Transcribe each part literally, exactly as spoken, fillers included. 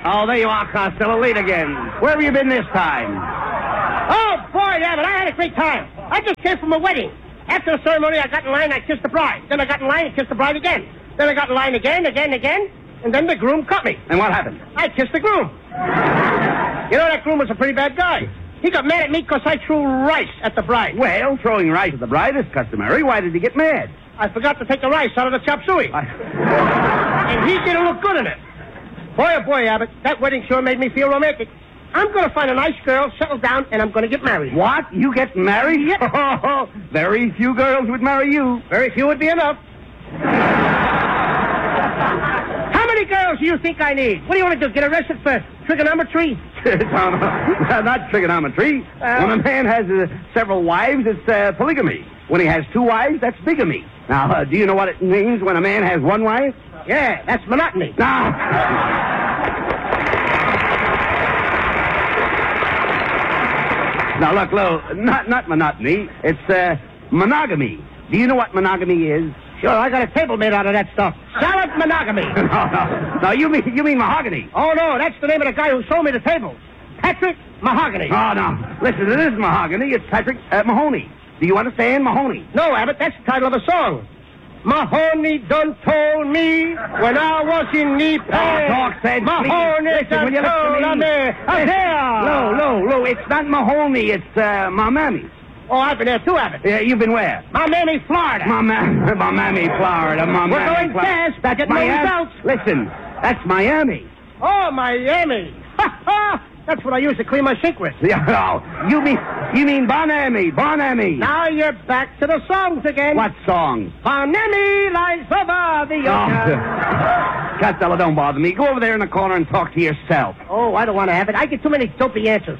Oh, there you are, Costello. Late again. Where have you been this time? Oh, boy, Abbott, I had a great time. I just came from a wedding. After the ceremony, I got in line, I kissed the bride. Then I got in line and kissed the bride again. Then I got in line again, again, again. And then the groom cut me. And what happened? I kissed the groom. You know, that groom was a pretty bad guy. He got mad at me because I threw rice at the bride. Well, throwing rice at the bride is customary. Why did he get mad? I forgot to take the rice out of the chop suey. I... And he didn't look good in it. Boy, oh boy, Abbott, that wedding sure made me feel romantic. I'm going to find a nice girl, settle down, and I'm going to get married. What? You get married? Yep. Oh, very few girls would marry you. Very few would be enough. How many girls do you think I need? What do you want to do, get arrested for trigonometry? no, no, not trigonometry. Uh, when a man has uh, several wives, it's uh, polygamy. When he has two wives, that's bigamy. Now, uh, do you know what it means when a man has one wife? Yeah, that's monotony. Now, now look, Lou, not, not monotony. It's uh, monogamy. Do you know what monogamy is? Sure, I got a table made out of that stuff. Salad monogamy. no, no. No, you mean, you mean mahogany. Oh, no, that's the name of the guy who sold me the table. Patrick Mahogany. Oh, no. Listen, it is mahogany. It's Patrick uh, Mahoney. Do you understand Mahoney? No, Abbott, that's the title of a song. Mahoney done told me when I was in the Oh, talk sense, Mahoney please. Listen, done will you listen told to me? me. Listen. Here. No, no, no. It's not Mahoney. It's uh, my mammy. Oh, I've been there too, Abbott. Yeah, you've been where? My mammy, Florida. My, ma- my mammy, Florida. My We're mammy, going Florida. fast. That's Get no Miami. results. Listen, that's Miami. Oh, Miami. Ha, ha. That's what I use to clean my sink with. Yeah, no, you mean you mean Bonami, Bonami. Now you're back to the songs again. What song? Bonami lies over the ocean. Costello, don't bother me. Go over there in the corner and talk to yourself. Oh, I don't want to have it. I get too many dopey answers.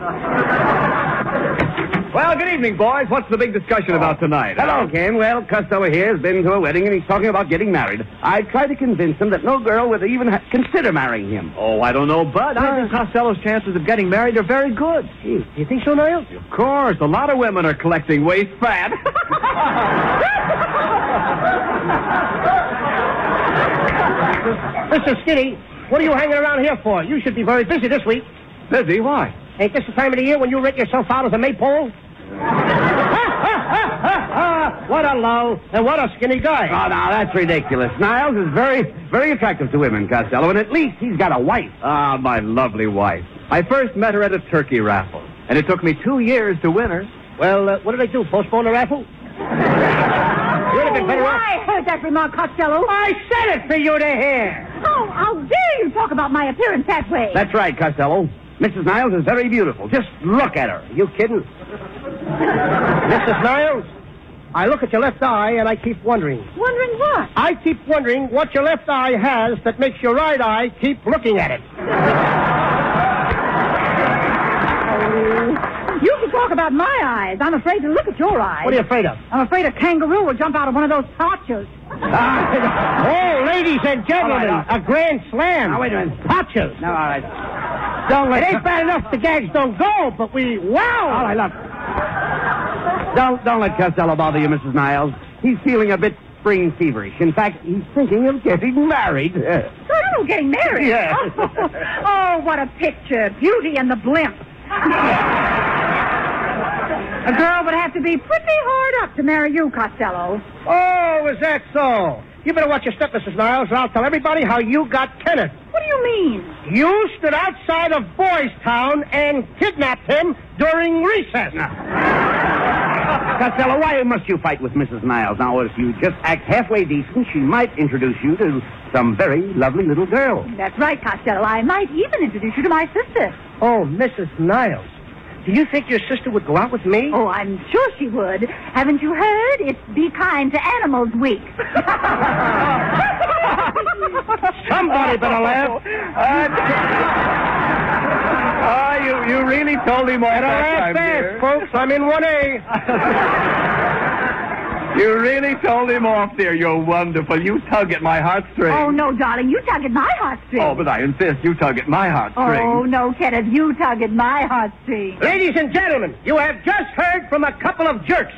Well, good evening, boys. What's the big discussion about tonight? Hello, Ken. Well, Costello here has been to a wedding, and he's talking about getting married. I tried to convince him that no girl would even ha- consider marrying him. Oh, I don't know, Bud. I think Costello's chances of getting married are very good. Gee, you think so, Niles? Of course. A lot of women are collecting waist fat. Mister Skinny, what are you hanging around here for? You should be very busy this week. Busy? Why? Ain't this the time of the year when you rent yourself out as a maypole? What a low and what a skinny guy. Oh, now, that's ridiculous. Niles is very, very attractive to women, Costello, and at least he's got a wife. Ah, my lovely wife. I first met her at a turkey raffle, and it took me two years to win her. Well, uh, what did they do, postpone the raffle? You'd have been better off. I heard that remark, Costello. I said it for you to hear. Oh, how dare you talk about my appearance that way? That's right, Costello. Missus Niles is very beautiful. Just look at her. You kidding? Missus Niles, I look at your left eye and I keep wondering. Wondering what? I keep wondering what your left eye has that makes your right eye keep looking at it. Oh, you can talk about my eyes. I'm afraid to look at your eyes. What are you afraid of? I'm afraid a kangaroo will jump out of one of those pouches. Ah, oh, ladies and gentlemen, All right, all a grand slam. Now, wait a minute. Patches. No, all right. Don't let it ain't bad enough the gags don't go, but we wow. All right, look. Don't, don't let Costello bother you, Missus Niles. He's feeling a bit spring feverish. In fact, he's thinking of getting married. Oh, getting married? Yes. Oh, oh, what a picture. Beauty and the blimp. A girl would have to be pretty hard up to marry you, Costello. Oh, is that so? You better watch your step, Missus Niles, or I'll tell everybody how you got Kenneth. What do you mean? You stood outside of Boys Town and kidnapped him during recess. Costello, why must you fight with Missus Niles? Now, if you just act halfway decent, she might introduce you to some very lovely little girl. That's right, Costello. I might even introduce you to my sister. Oh, Missus Niles, do you think your sister would go out with me? Oh, I'm sure she would. Haven't you heard? It's Be Kind to Animals Week. Somebody better laugh. Ah, you, you really told him all Better that laugh time, fast, dear. folks. I'm in one A. You really told him off, dear. You're wonderful. You tug at my heartstrings. Oh, no, darling. You tug at my heartstrings. Oh, but I insist. You tug at my heartstrings. Oh, no, Kenneth. You tug at my heartstrings. Ladies and gentlemen, you have just heard from a couple of jerks.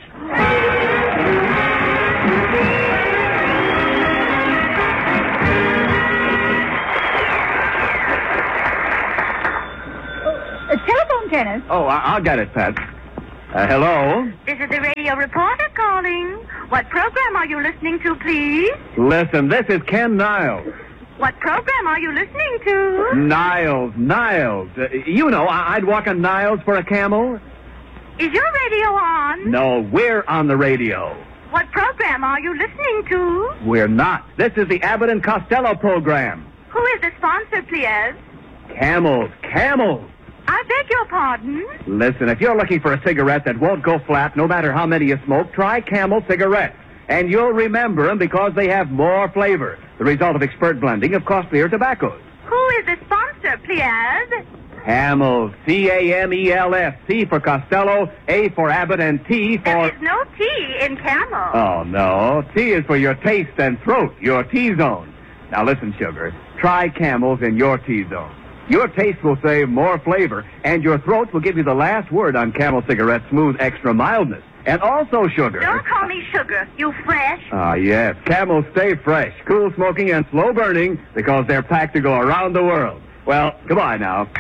Dennis. Oh, I- I'll get it, Pat. Uh, hello? This is the radio reporter calling. What program are you listening to, please? Listen, this is Ken Niles. What program are you listening to? Niles, Niles. Uh, you know, I- I'd walk on Niles for a camel. Is your radio on? No, we're on the radio. What program are you listening to? We're not. This is the Abbott and Costello program. Who is the sponsor, please? Camels, camels. I beg your pardon? Listen, if you're looking for a cigarette that won't go flat no matter how many you smoke, try Camel cigarettes. And you'll remember them because they have more flavor, the result of expert blending of costlier tobaccos. Who is the sponsor, please? Camels, C A M E L S, C for Costello, A for Abbott, and T for... There is no T in camel. Oh, no. T is for your taste and throat, your T-zone. Now listen, sugar, try Camels in your T-zone. Your taste will save more flavor, and your throat will give you the last word on Camel cigarette smooth extra mildness. And also, sugar. Don't call me sugar, you fresh. Ah, yes. Camels stay fresh, cool smoking, and slow burning because they're packed to go around the world. Well, goodbye now.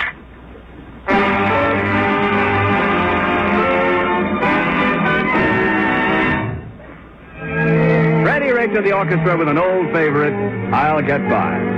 Freddie Rich of the orchestra with an old favorite, I'll Get By.